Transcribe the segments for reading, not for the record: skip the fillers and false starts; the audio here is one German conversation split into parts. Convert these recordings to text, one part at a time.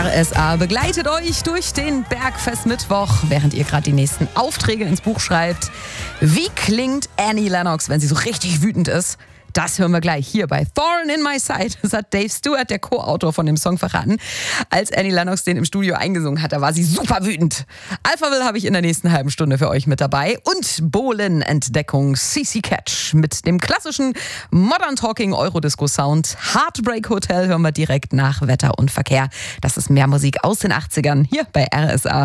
RSA begleitet euch durch den Bergfest-Mittwoch, während ihr gerade die nächsten Aufträge ins Buch schreibt. Wie klingt Annie Lennox, wenn sie so richtig wütend ist? Das hören wir gleich hier bei Thorn in My Side. Das hat Dave Stewart, der Co-Autor von dem Song, verraten. Als Annie Lennox den im Studio eingesungen hat, da war sie super wütend. Alphaville habe ich in der nächsten halben Stunde für euch mit dabei. Und Bohlen-Entdeckung CC Catch mit dem klassischen Modern Talking Eurodisco-Sound. Heartbreak Hotel hören wir direkt nach Wetter und Verkehr. Das ist mehr Musik aus den 80ern hier bei RSA.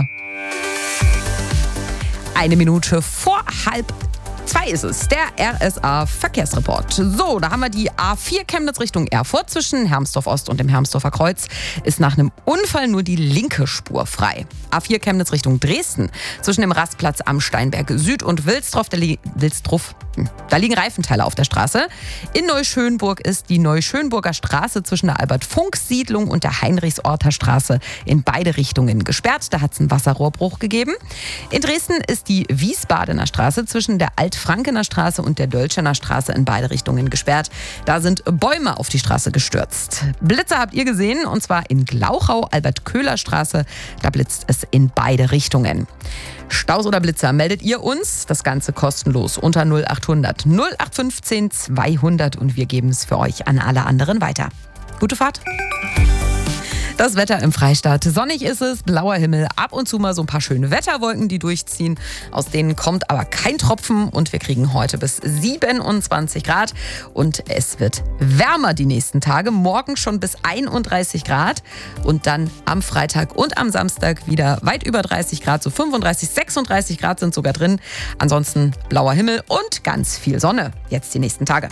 1 Minute vor 1:30 ist es, der RSA-Verkehrsreport. So, da haben wir die A4 Chemnitz Richtung Erfurt zwischen Hermsdorf Ost und dem Hermsdorfer Kreuz. Ist nach einem Unfall nur die linke Spur frei. A4 Chemnitz Richtung Dresden zwischen dem Rastplatz am Steinberg Süd und Wilsdruff, da liegen Reifenteile auf der Straße. In Neuschönburg ist die Neuschönburger Straße zwischen der Albert-Funk-Siedlung und der Heinrichsorter Straße in beide Richtungen gesperrt. Da hat es einen Wasserrohrbruch gegeben. In Dresden ist die Wiesbadener Straße zwischen der Altfrankener Straße und der Dölschener Straße in beide Richtungen gesperrt. Da sind Bäume auf die Straße gestürzt. Blitze habt ihr gesehen, und zwar in Glauchau, Albert-Köhler-Straße. Da blitzt es in beide Richtungen. Staus oder Blitzer meldet ihr uns. Das Ganze kostenlos unter 0800 0815 200 und wir geben es für euch an alle anderen weiter. Gute Fahrt! Das Wetter im Freistaat. Sonnig ist es, blauer Himmel, ab und zu mal so ein paar schöne Wetterwolken, die durchziehen. Aus denen kommt aber kein Tropfen und wir kriegen heute bis 27 Grad. Und es wird wärmer die nächsten Tage. Morgen schon bis 31 Grad und dann am Freitag und am Samstag wieder weit über 30 Grad. So 35, 36 Grad sind sogar drin. Ansonsten blauer Himmel und ganz viel Sonne. Jetzt die nächsten Tage.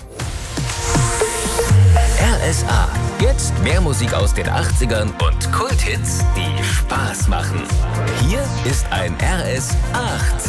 RSA. Jetzt mehr Musik aus den 80ern und Kulthits, die Spaß machen. Hier ist ein RS 8.